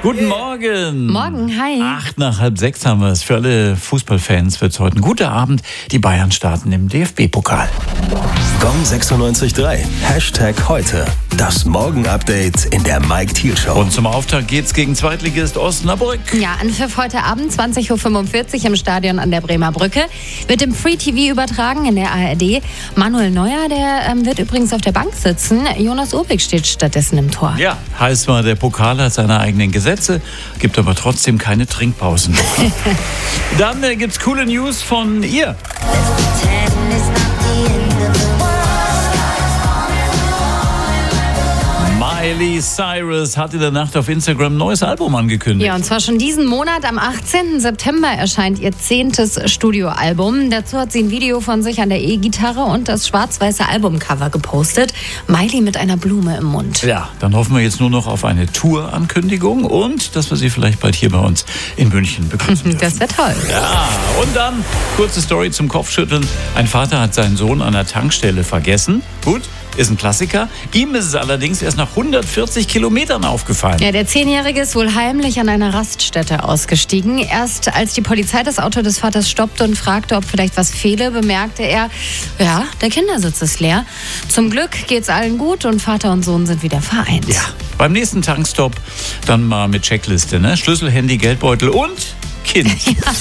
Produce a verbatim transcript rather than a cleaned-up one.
Guten Morgen. Morgen, hi. Acht nach halb sechs haben wir es. Für alle Fußballfans wird es heute ein guter Abend. Die Bayern starten im D F B-Pokal. Gong sechsundneunzig Komma drei. Hashtag heute. Das Morgen-Update in der Mike Thiel Show. Und zum Auftakt geht's gegen Zweitligist Osnabrück. Ja, Anpfiff heute Abend zwanzig Uhr fünfundvierzig im Stadion an der Bremer Brücke. Wird im Free T V übertragen in der A R D. Manuel Neuer, der ähm, wird übrigens auf der Bank sitzen. Jonas Urbig steht stattdessen im Tor. Ja, heißt mal, der Pokal hat seine eigenen Gesetze, gibt aber trotzdem keine Trinkpausen. Dann äh, gibt's coole News von ihr. Miley Cyrus hat in der Nacht auf Instagram ein neues Album angekündigt. Ja, und zwar schon diesen Monat. Am achtzehnten September erscheint ihr zehntes Studioalbum. Dazu hat sie ein Video von sich an der E-Gitarre und das schwarz-weiße Albumcover gepostet. Miley mit einer Blume im Mund. Ja, dann hoffen wir jetzt nur noch auf eine Tour-Ankündigung und dass wir sie vielleicht bald hier bei uns in München begrüßen dürfen. Das wäre toll. Ja, und dann kurze Story zum Kopfschütteln. Ein Vater hat seinen Sohn an der Tankstelle vergessen. Gut, ist ein Klassiker. Ihm ist es allerdings erst nach hundertvierzig Kilometern aufgefallen. Ja, der Zehnjährige ist wohl heimlich an einer Raststätte ausgestiegen. Erst als die Polizei das Auto des Vaters stoppte und fragte, ob vielleicht was fehle, bemerkte er, ja, der Kindersitz ist leer. Zum Glück geht's allen gut und Vater und Sohn sind wieder vereint. Ja, beim nächsten Tankstopp dann mal mit Checkliste, ne? Schlüssel, Handy, Geldbeutel und Kind. Ja.